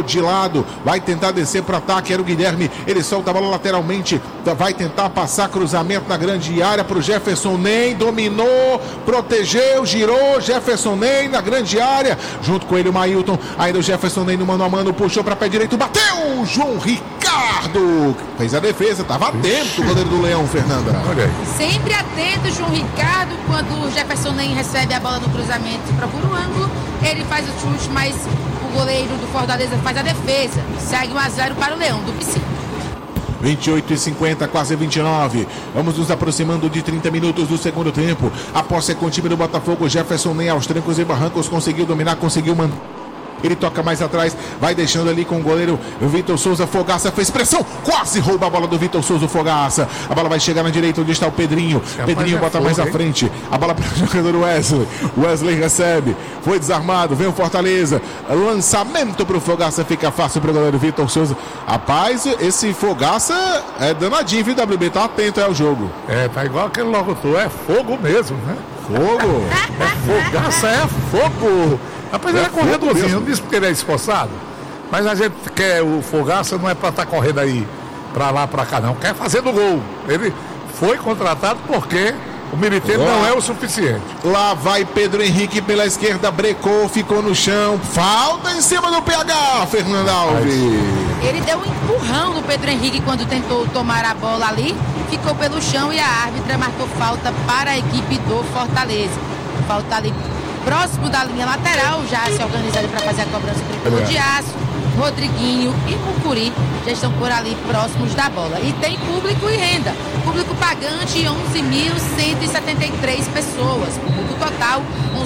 tocou de lado, vai tentar descer para o ataque, era o Guilherme, ele solta a bola lateralmente, vai tentar passar cruzamento na grande área para o Jefferson Ney, dominou, protegeu, girou, Jefferson Ney na grande área, junto com ele o Mailton, ainda o Jefferson Ney no mano a mano, puxou para pé direito, bateu, João Ricardo, fez a defesa, estava atento o goleiro do Leão, Fernanda. Olha aí. Sempre atento, João Ricardo, quando o Jefferson Ney recebe a bola no cruzamento e procura o ângulo, ele faz o chute, mas o goleiro do Fortaleza faz a defesa. Segue 1-0 para o Leão do Pici. 28:50, quase 29. Vamos nos aproximando de 30 minutos do segundo tempo. A posse é com o time do Botafogo. Jefferson Ney aos trancos e barrancos conseguiu dominar, conseguiu manter. Ele toca mais atrás, vai deixando ali com o goleiro Vitor Souza. Fogaça fez pressão, quase rouba a bola do Vitor Souza. Fogaça, a bola vai chegar na direita onde está o Pedrinho. Pedrinho bota mais à frente, a bola para o jogador Wesley. Wesley recebe, foi desarmado, vem o Fortaleza, lançamento para o Fogaça, fica fácil para o goleiro Vitor Souza. Rapaz, esse Fogaça é danadinho, viu, WB? Tá atento ao jogo. Tá igual aquele locutor, é fogo mesmo, né? Fogo? Fogaça é fogo. Rapaz, ele é corredorzinho, não disse porque ele é esforçado. Mas a gente quer o Fogaça, não é pra estar correndo aí pra lá, pra cá, não. Quer fazer do gol. Ele foi contratado porque o Militeiro não é o suficiente. Lá vai Pedro Henrique pela esquerda, brecou, ficou no chão. Falta em cima do PH, Fernanda Alves. Ele deu um empurrão no Pedro Henrique quando tentou tomar a bola ali. Ficou pelo chão e a árbitra marcou falta para a equipe do Fortaleza. Falta ali próximo da linha lateral, já se organizando para fazer a cobrança do tricolor de aço. Rodriguinho e Mucuri já estão por ali próximos da bola. E tem público e renda. Público pagante, 11.173 pessoas. Público total,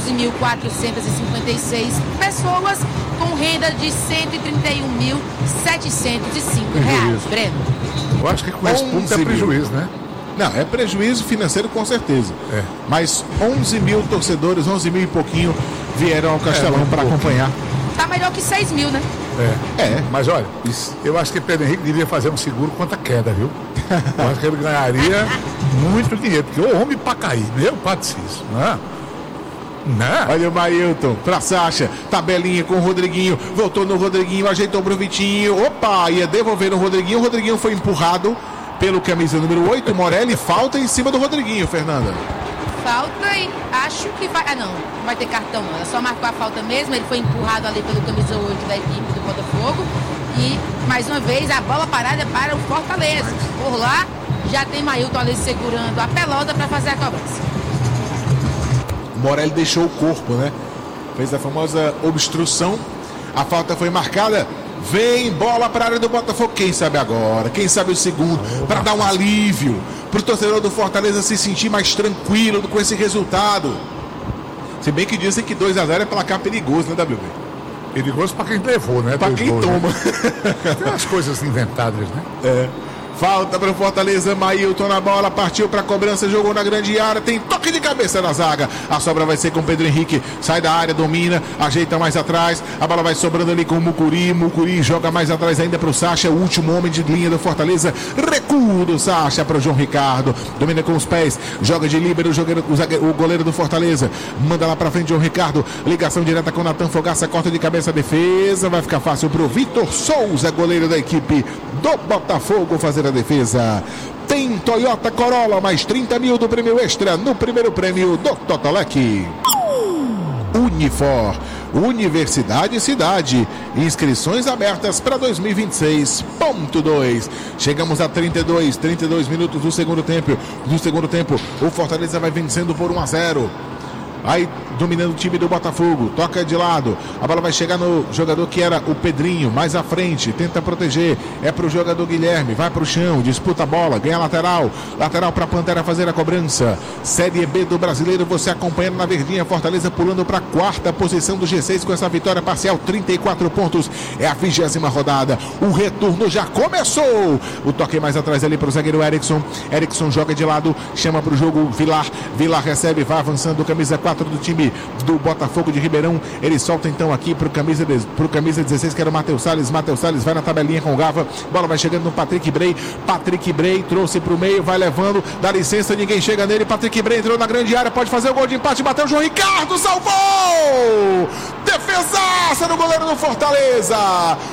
11.456 pessoas, com renda de R$131.705. Breno. Eu acho que com esse público é prejuízo, né? Não, é prejuízo financeiro com certeza. Mas 11 mil torcedores, 11 mil e pouquinho, vieram ao Castelão para acompanhar. Tá melhor que 6 mil, né? Mas olha, eu acho que Pedro Henrique devia fazer um seguro contra a queda, viu? Eu acho que ele ganharia muito dinheiro, porque o homem para cair, eu passo isso, né? Não. Olha o Mailton pra Sacha, tabelinha com o Rodriguinho, voltou no Rodriguinho, ajeitou pro Vitinho, opa, ia devolver o Rodriguinho foi empurrado pelo camisa número 8, Morelli, falta em cima do Rodriguinho, Fernanda. Falta e acho que vai... não vai ter cartão não, ela só marcou a falta mesmo, ele foi empurrado ali pelo camisa 8 da equipe do Botafogo e, mais uma vez, a bola parada para o Fortaleza. Por lá, já tem Mailton ali segurando a pelota para fazer a cobrança. Morelli deixou o corpo, né? Fez a famosa obstrução, a falta foi marcada. Vem bola para a área do Botafogo, quem sabe agora, quem sabe o segundo, para dar um alívio, para o torcedor do Fortaleza se sentir mais tranquilo com esse resultado. Se bem que dizem que 2-0 é placar perigoso, né, WB? Perigoso para quem levou, né? Para quem toma. Né? Tem umas coisas inventadas, né? Falta para o Fortaleza, Mailton na bola, partiu para a cobrança, jogou na grande área, tem toque de cabeça na zaga, a sobra vai ser com Pedro Henrique, sai da área, domina, ajeita mais atrás, a bola vai sobrando ali com o Mucuri joga mais atrás ainda para o Sacha, o último homem de linha do Fortaleza, recuo do Sacha para o João Ricardo, domina com os pés, joga de líbero, o goleiro do Fortaleza, manda lá para frente João Ricardo, ligação direta com Natan Fogaça, corta de cabeça a defesa, vai ficar fácil para o Vitor Souza, goleiro da equipe do Botafogo, fazer a defesa. Tem Toyota Corolla, mais 30 mil do prêmio extra no primeiro prêmio do Totolec. Unifor, Universidade Cidade, inscrições abertas para 2026.2. Chegamos a 32 minutos do segundo tempo. O Fortaleza vai vencendo por 1-0. Aí dominando o time do Botafogo, toca de lado, a bola vai chegar no jogador que era o Pedrinho, mais à frente, tenta proteger, é pro jogador Guilherme, vai pro chão, disputa a bola, ganha lateral pra Pantera fazer a cobrança. Série B do Brasileiro, você acompanhando na verdinha, Fortaleza pulando pra 4ª posição do G6 com essa vitória parcial, 34 pontos, é a 20ª rodada, o retorno já começou, o toque mais atrás ali pro zagueiro Erickson joga de lado, chama pro jogo Vilar recebe, vai avançando, camisa 4 do time do Botafogo de Ribeirão, ele solta então aqui pro camisa 16 que era o Matheus Salles vai na tabelinha com o Gava, bola vai chegando no Patrick Bray trouxe pro meio, vai levando, dá licença, ninguém chega nele, Patrick Bray entrou na grande área, pode fazer o gol de empate, bateu o João Ricardo, salvou! Defesaça do goleiro do Fortaleza,